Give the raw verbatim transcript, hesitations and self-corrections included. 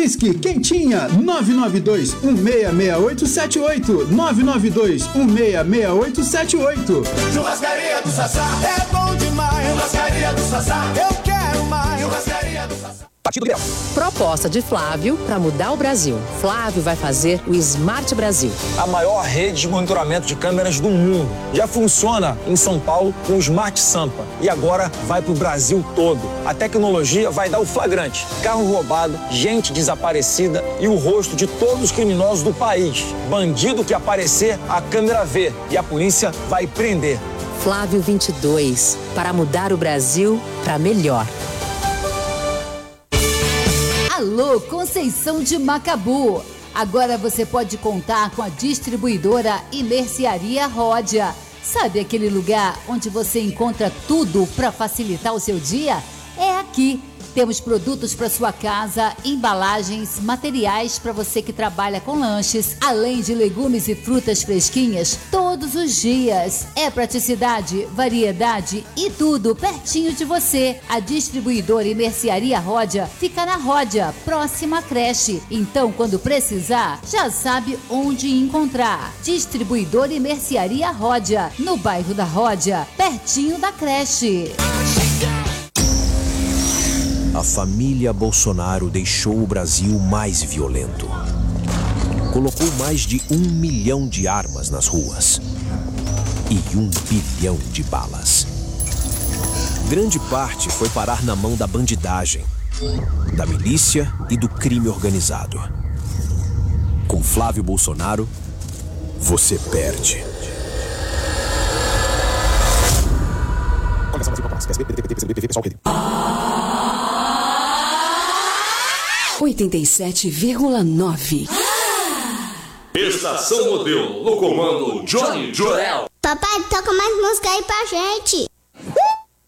Whisky quentinha, nove nove dois, um seis seis oito sete oito, nove nove dois, um seis seis oito sete oito. Churrascaria do Sassá é bom demais. Churrascaria do Sassá, eu quero mais. Churrascaria do Sassá. Partido Liberal. Proposta de Flávio para mudar o Brasil. Flávio vai fazer o Smart Brasil. A maior rede de monitoramento de câmeras do mundo. Já funciona em São Paulo com o Smart Sampa. E agora vai para o Brasil todo. A tecnologia vai dar o flagrante. Carro roubado, gente desaparecida e o rosto de todos os criminosos do país. Bandido que aparecer, a câmera vê. E a polícia vai prender. Flávio vinte e dois. Para mudar o Brasil para melhor. Alô, Conceição de Macabu. Agora você pode contar com a distribuidora e mercearia Ródia. Sabe aquele lugar onde você encontra tudo para facilitar o seu dia? É aqui. Temos produtos para sua casa, embalagens, materiais para você que trabalha com lanches, além de legumes e frutas fresquinhas todos os dias. É praticidade, variedade e tudo pertinho de você. A distribuidora e mercearia Ródia fica na Ródia, próxima à creche. Então, quando precisar, já sabe onde encontrar. Distribuidora e mercearia Ródia, no bairro da Ródia, pertinho da creche. A família Bolsonaro deixou o Brasil mais violento. Colocou mais de um milhão de armas nas ruas e um bilhão de balas. Grande parte foi parar na mão da bandidagem, da milícia e do crime organizado. Com Flávio Bolsonaro, você perde. oitenta e sete vírgula nove. Estação Modelo, no comando Johnny Joel. Papai, toca mais música aí pra gente.